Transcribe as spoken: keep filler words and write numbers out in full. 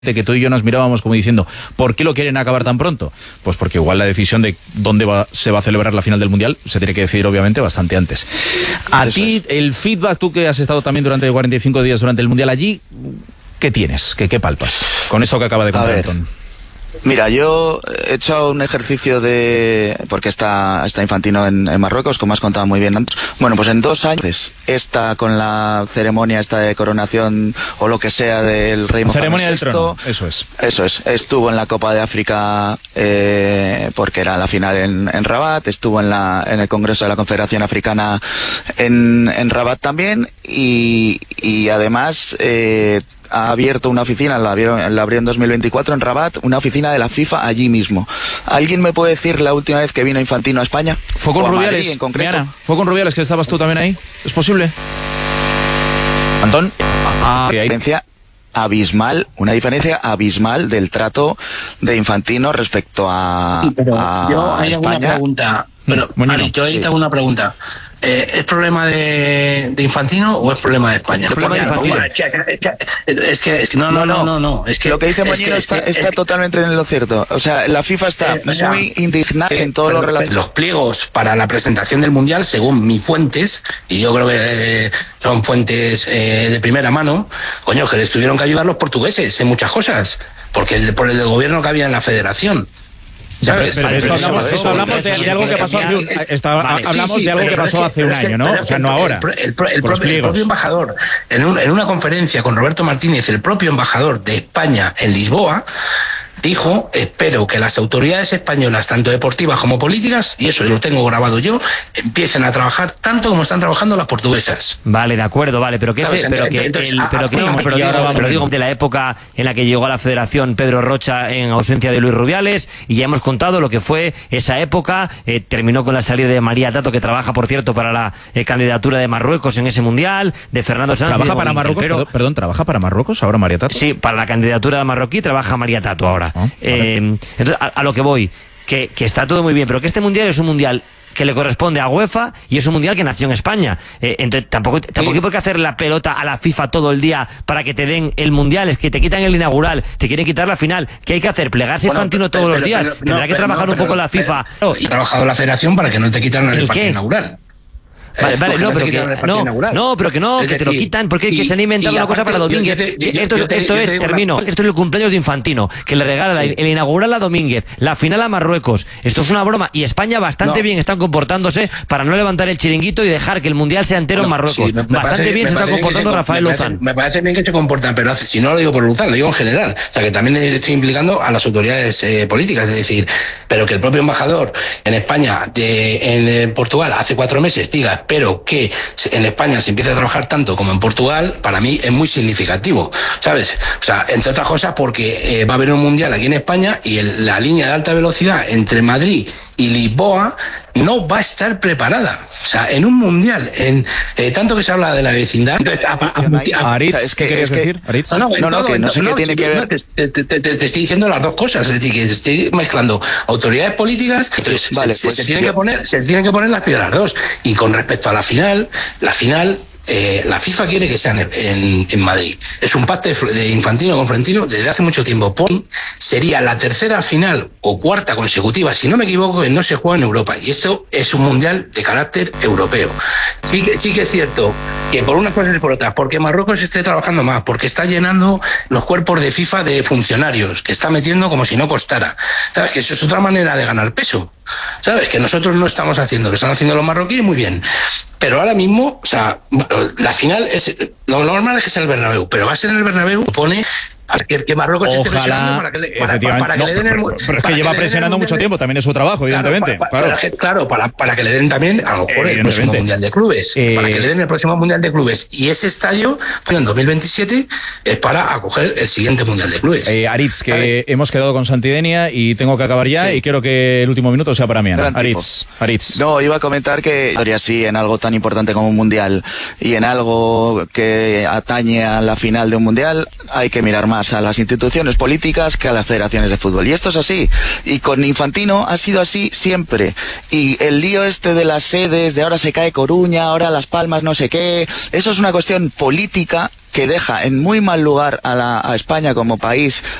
de que tú y yo nos mirábamos como diciendo, ¿por qué lo quieren acabar tan pronto? Pues porque igual la decisión de dónde va, se va a celebrar la final del Mundial se tiene que decidir obviamente bastante antes. A Eso ti, es. El feedback, tú que has estado también durante cuarenta y cinco días durante el Mundial allí, ¿qué tienes? ¿Qué, qué palpas? Con esto que acaba de contar Antón. Mira, yo he hecho un ejercicio de... porque está, está Infantino en, en Marruecos, como has contado muy bien antes. Bueno, pues en dos años, esta con la ceremonia esta de coronación o lo que sea del rey Mohamed ceremonia del sexto, trono, eso es. Eso es. Estuvo en la Copa de África eh, porque era la final en, en Rabat, estuvo en, la, en el Congreso de la Confederación Africana en, en Rabat también y, y además eh, ha abierto una oficina, la abrió, la abrió en dos mil veinticuatro en Rabat, una oficina de la FIFA allí mismo. ¿Alguien me puede decir la última vez que vino Infantino a España? ¿Fue con Rubiales? Madrid, en concreto. Miara, ¿fue con Rubiales que estabas tú también ahí? ¿Es posible? Antón. Ah, una diferencia abismal, una diferencia abismal del trato de Infantino respecto a, sí, pero a yo hay España. Alguna pregunta, pero bueno, Ari, yo ahí sí. te hago una pregunta. Eh, ¿Es problema de, de Infantino o es problema de España? Es problema de Infantino. Es que, es que no, no, no, no, no. Es que lo que dice Moñino es que, está, es que, está es totalmente en lo cierto. O sea, la FIFA está eh, o sea, muy indignada eh, en todo lo relacionado. Los pliegos para la presentación del Mundial, según mis fuentes, y yo creo que eh, son fuentes eh, de primera mano, coño, que les tuvieron que ayudar los portugueses en muchas cosas, porque el, por el del gobierno que había en la federación. ¿Sabes? Pero, pero esto hablamos, esto hablamos de, de algo que pasó hace un, esto, vale, hablamos sí, sí, de algo que pasó hace un año, ¿no? O sea, no ahora. El, el, el, el, propio, el propio embajador, en, un, en una conferencia con Roberto Martínez, el propio embajador de España en Lisboa, dijo, espero que las autoridades españolas, tanto deportivas como políticas, y eso lo tengo grabado yo, empiecen a trabajar tanto como están trabajando las portuguesas. Vale, de acuerdo, vale, pero que, ese, pero que, entonces, el, pero que no, pero digo, pero digo de la época en la que llegó a la Federación Pedro Rocha en ausencia de Luis Rubiales, y ya hemos contado lo que fue esa época, eh, terminó con la salida de María Tato, que trabaja, por cierto, para la eh, candidatura de Marruecos en ese Mundial, de Fernando Sánchez. ¿Trabaja para Marruecos? Pero, perdón, perdón, ¿trabaja para Marruecos ahora María Tato? Sí, para la candidatura de marroquí trabaja María Tato ahora. Oh, eh, vale. Entonces, a, a lo que voy, que, que está todo muy bien, pero que este Mundial es un Mundial que le corresponde a UEFA y es un Mundial que nació en España. Eh, entonces tampoco, tampoco sí. hay por qué hacer la pelota a la FIFA todo el día para que te den el Mundial. Es que te quitan el inaugural, te quieren quitar la final. ¿Qué hay que hacer? ¿Plegarse bueno, Infantino todos pero, los días? Pero, pero, Tendrá no, que trabajar no, pero, un poco la FIFA. Pero, y ha trabajado la Federación para que no te quitaran el, el partido inaugural. Vale, vale, no, pero que, no, no, pero que no, es que decir, te lo quitan porque y, que se han inventado una cosa para Domínguez. Yo, yo, yo, esto yo te, esto es, termino, una... esto es el cumpleaños de Infantino, que le regala sí. el inaugural a Domínguez, la final a Marruecos. Esto es una broma y España bastante no. bien están comportándose para no levantar el chiringuito y dejar que el Mundial sea entero no, en Marruecos. Sí, me, me bastante parece, bien se está comportando se, Rafael me Luzán. Parece, me parece bien que se comportan, pero hace, si no lo digo por Luzán, lo digo en general. O sea, que también estoy implicando a las autoridades eh, políticas, es decir, pero que el propio embajador en España, de, en, en Portugal, hace cuatro meses diga, espero que en España se empieza a trabajar tanto como en Portugal, para mí es muy significativo, ¿sabes? O sea, entre otras cosas porque eh, va a haber un mundial aquí en España y el, la línea de alta velocidad entre Madrid y Lisboa no va a estar preparada. O sea, en un mundial, en eh, tanto que se habla de la vecindad. Entonces, a, a, a, Aritz, es que, ¿qué quieres decir? Aritz. No, no, no, no, que no sé qué tiene que ver. Te, te, te, te estoy diciendo las dos cosas, es decir, que estoy mezclando autoridades políticas, entonces vale, se, pues se, tienen que poner, se tienen que poner las piedras las dos. Y con respecto a la final, la final. Eh, la FIFA quiere que sea en, en, en Madrid. Es un pacto de, de Infantino con Florentino desde hace mucho tiempo. Por, sería la tercera final o cuarta consecutiva, si no me equivoco, que no se juega en Europa. Y esto es un mundial de carácter europeo. Sí, sí que es cierto que por unas cosas y por otras, porque Marruecos esté trabajando más, porque está llenando los cuerpos de FIFA de funcionarios, que está metiendo como si no costara. ¿Sabes? Que eso es otra manera de ganar peso. ¿Sabes? Que nosotros no estamos haciendo, que están haciendo los marroquíes muy bien. Pero ahora mismo, o sea, la final es, lo normal es que sea el Bernabéu, pero va a ser en el Bernabéu, pone que, que Marruecos Ojalá, esté presionando para que le, para, para, para que no, le den el pero, pero es que lleva presionando mucho tiempo, también es su trabajo, evidentemente. Claro, para, claro. claro para, para que le den también, a lo mejor, el próximo Mundial de Clubes. Eh, para que le den el próximo Mundial de Clubes. Y ese estadio, en dos mil veintisiete, es para acoger el siguiente Mundial de Clubes. Eh, Aritz, que ¿vale? hemos quedado con Santidenia y tengo que acabar ya, sí. y quiero que el último minuto sea para mí, Ana. Aritz, Aritz. No, iba a comentar que, sí, en algo tan importante como un Mundial y en algo que atañe a la final de un Mundial, hay que mirar más a las instituciones políticas que a las federaciones de fútbol. Y esto es así. Y con Infantino ha sido así siempre. Y el lío este de las sedes, de ahora se cae Coruña, ahora Las Palmas, no sé qué, eso es una cuestión política que deja en muy mal lugar a, la, a España como país